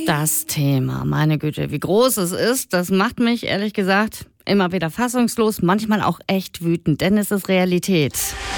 Das Thema, meine Güte, wie groß es ist, das macht mich ehrlich gesagt immer wieder fassungslos, manchmal auch echt wütend, denn es ist Realität.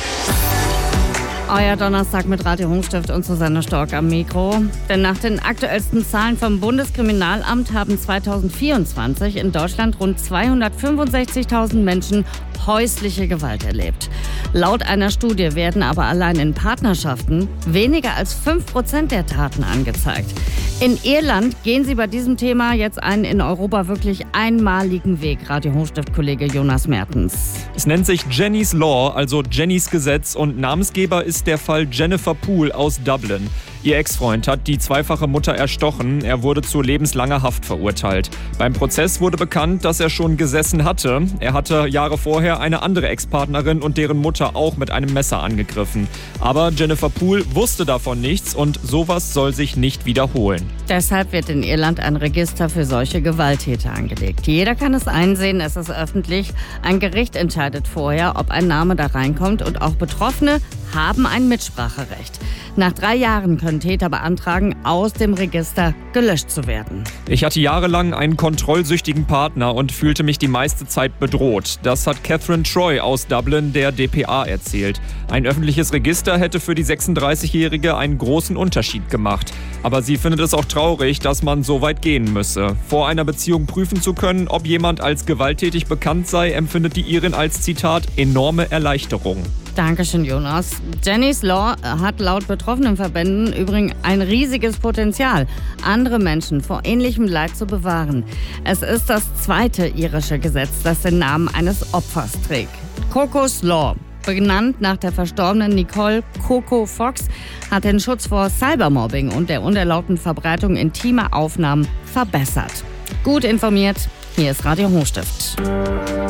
Euer Donnerstag mit Radio Hochstift und Susanne Stork am Mikro. Denn nach den aktuellsten Zahlen vom Bundeskriminalamt haben 2024 in Deutschland rund 265.000 Menschen häusliche Gewalt erlebt. Laut einer Studie werden aber allein in Partnerschaften weniger als 5% der Taten angezeigt. In Irland gehen sie bei diesem Thema jetzt einen in Europa wirklich einmaligen Weg. Radio Hochstift-Kollege Jonas Mertens. Es nennt sich Jenny's Law, also Jennys Gesetz, und Namensgeber ist der Fall Jennifer Poole aus Dublin. Ihr Ex-Freund hat die zweifache Mutter erstochen. Er wurde zu lebenslanger Haft verurteilt. Beim Prozess wurde bekannt, dass er schon gesessen hatte. Er hatte Jahre vorher eine andere Ex-Partnerin und deren Mutter auch mit einem Messer angegriffen. Aber Jennifer Poole wusste davon nichts und sowas soll sich nicht wiederholen. Deshalb wird in Irland ein Register für solche Gewalttäter angelegt. Jeder kann es einsehen, es ist öffentlich. Ein Gericht entscheidet vorher, ob ein Name da reinkommt, und auch Betroffene haben ein Mitspracherecht. Nach 3 Jahren können Täter beantragen, aus dem Register gelöscht zu werden. Ich hatte jahrelang einen kontrollsüchtigen Partner und fühlte mich die meiste Zeit bedroht. Das hat Catherine Troy aus Dublin der dpa erzählt. Ein öffentliches Register hätte für die 36-Jährige einen großen Unterschied gemacht. Aber sie findet es auch traurig, dass man so weit gehen müsse. Vor einer Beziehung prüfen zu können, ob jemand als gewalttätig bekannt sei, empfindet die Irin als, Zitat, enorme Erleichterung. Dankeschön, Jonas. Jenny's Law hat laut betroffenen Verbänden übrigens ein riesiges Potenzial, andere Menschen vor ähnlichem Leid zu bewahren. Es ist das zweite irische Gesetz, das den Namen eines Opfers trägt. Coco's Law, benannt nach der verstorbenen Nicole Coco Fox, hat den Schutz vor Cybermobbing und der unerlaubten Verbreitung intimer Aufnahmen verbessert. Gut informiert, hier ist Radio Hochstift.